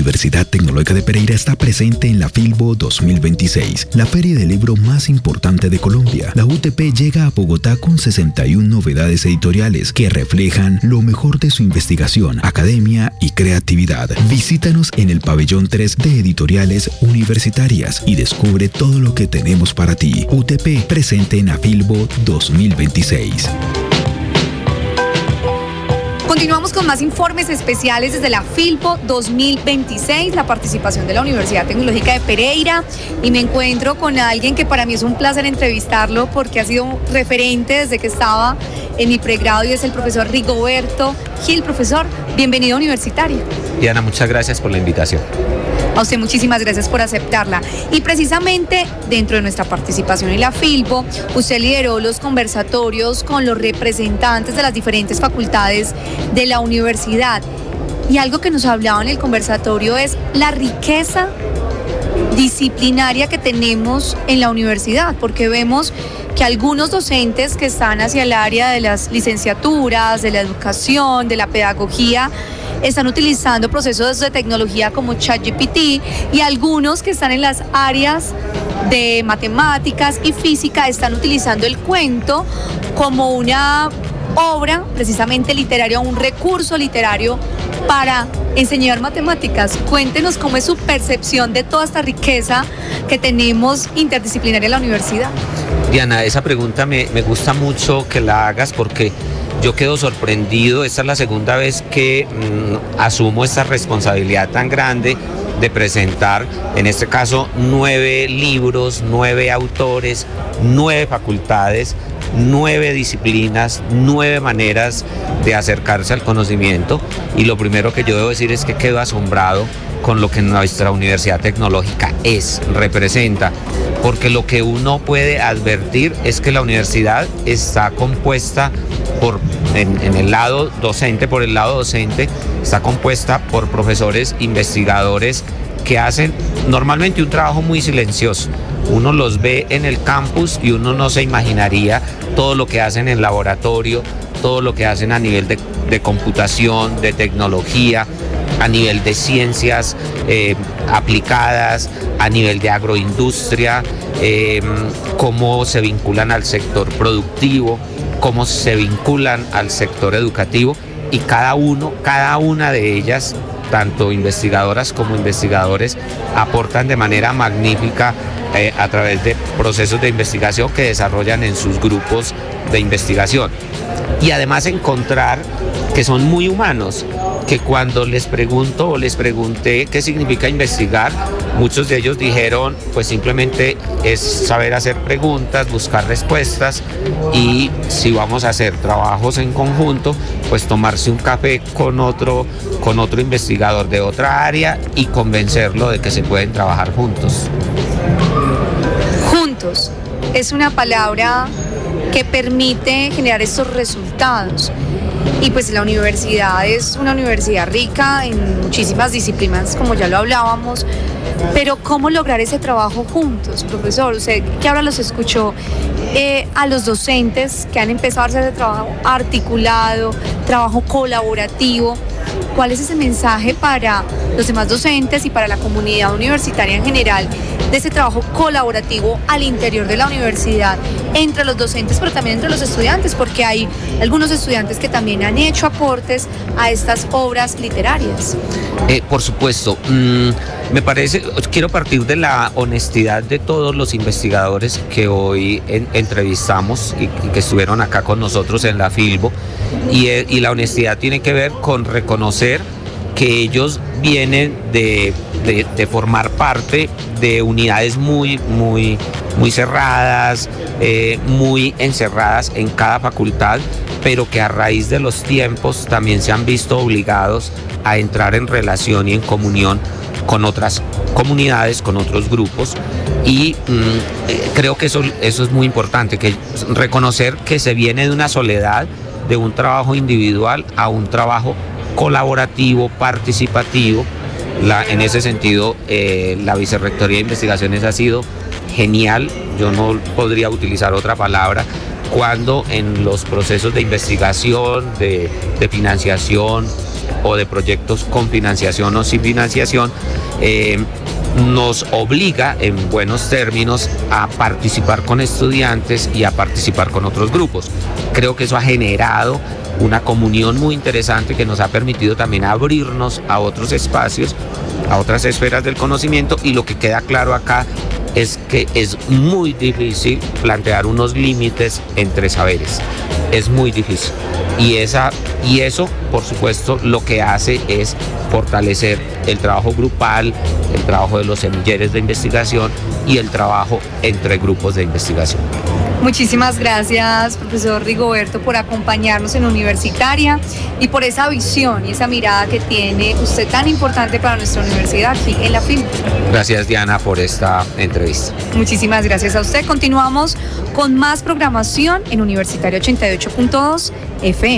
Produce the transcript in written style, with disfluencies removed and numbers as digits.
Universidad Tecnológica de Pereira está presente en la Filbo 2026, la feria del libro más importante de Colombia. La UTP llega a Bogotá con 61 novedades editoriales que reflejan lo mejor de su investigación, academia y creatividad. Visítanos en el pabellón 3 de Editoriales Universitarias y descubre todo lo que tenemos para ti. UTP presente en la Filbo 2026. Continuamos con más informes especiales desde la Filbo 2026, la participación de la Universidad Tecnológica de Pereira, y me encuentro con alguien que para mí es un placer entrevistarlo porque ha sido referente desde que estaba en mi pregrado, y es el profesor Rigoberto Gil. Profesor, bienvenido a Universitaria. Diana, muchas gracias por la invitación. A usted muchísimas gracias por aceptarla. Y precisamente dentro de nuestra participación en la Filbo, usted lideró los conversatorios con los representantes de las diferentes facultades de la universidad. Y algo que nos hablaba en el conversatorio es la riqueza disciplinaria que tenemos en la universidad, porque vemos que algunos docentes que están hacia el área de las licenciaturas, de la educación, de la pedagogía, están utilizando procesos de tecnología como ChatGPT, y algunos que están en las áreas de matemáticas y física están utilizando el cuento como una obra precisamente literaria, un recurso literario para enseñar matemáticas. Cuéntenos cómo es su percepción de toda esta riqueza que tenemos interdisciplinaria en la universidad. Diana, esa pregunta me gusta mucho que la hagas porque yo quedo sorprendido. Esta es la segunda vez que asumo esta responsabilidad tan grande de presentar, en este caso, 9 libros, 9 autores, 9 facultades, 9 disciplinas, 9 maneras de acercarse al conocimiento. Y lo primero que yo debo decir es que quedo asombrado con lo que nuestra Universidad Tecnológica representa, porque lo que uno puede advertir es que la universidad está compuesta en el lado docente, está compuesta por profesores investigadores que hacen normalmente un trabajo muy silencioso. Uno los ve en el campus y uno no se imaginaría todo lo que hacen en laboratorio, todo lo que hacen a nivel de computación, de tecnología, a nivel de ciencias aplicadas, a nivel de agroindustria, cómo se vinculan al sector productivo, cómo se vinculan al sector educativo, y cada una de ellas, tanto investigadoras como investigadores, aportan de manera magnífica a través de procesos de investigación que desarrollan en sus grupos de investigación. Y además encontrar que son muy humanos, que cuando les pregunto o les pregunté qué significa investigar, muchos de ellos dijeron, pues simplemente es saber hacer preguntas, buscar respuestas, y si vamos a hacer trabajos en conjunto, pues tomarse un café con otro investigador de otra área y convencerlo de que se pueden trabajar juntos. Juntos es una palabra que permite generar estos resultados. Y pues la universidad es una universidad rica en muchísimas disciplinas, como ya lo hablábamos, pero ¿cómo lograr ese trabajo juntos, profesor? Usted que ahora los escuchó, a los docentes que han empezado a hacer ese trabajo articulado, trabajo colaborativo, ¿cuál es ese mensaje para los demás docentes y para la comunidad universitaria en general de ese trabajo colaborativo al interior de la universidad, entre los docentes, pero también entre los estudiantes? Porque hay algunos estudiantes que también han hecho aportes a estas obras literarias. Por supuesto, me parece, quiero partir de la honestidad de todos los investigadores que hoy entrevistamos y que estuvieron acá con nosotros en la Filbo, y la honestidad tiene que ver con reconocer que ellos vienen de formar parte de unidades muy cerradas, muy encerradas en cada facultad, pero que a raíz de los tiempos también se han visto obligados a entrar en relación y en comunión con otras comunidades, con otros grupos, y creo que eso es muy importante, que reconocer que se viene de una soledad, de un trabajo individual a un trabajo colaborativo, participativo. En ese sentido, la Vicerrectoría de Investigaciones ha sido genial, yo no podría utilizar otra palabra, cuando en los procesos de investigación, de financiación, o de proyectos con financiación o sin financiación, nos obliga en buenos términos a participar con estudiantes y a participar con otros grupos. Creo que eso ha generado una comunión muy interesante que nos ha permitido también abrirnos a otros espacios, a otras esferas del conocimiento, y lo que queda claro acá es que es muy difícil plantear unos límites entre saberes. Es muy difícil. Y eso, por supuesto, lo que hace es fortalecer el trabajo grupal, el trabajo de los semilleros de investigación y el trabajo entre grupos de investigación. Muchísimas gracias, profesor Rigoberto, por acompañarnos en Universitaria y por esa visión y esa mirada que tiene usted tan importante para nuestra universidad aquí en la FILBO. Gracias, Diana, por esta entrevista. Muchísimas gracias a usted. Continuamos con más programación en Universitaria 88.2 FM.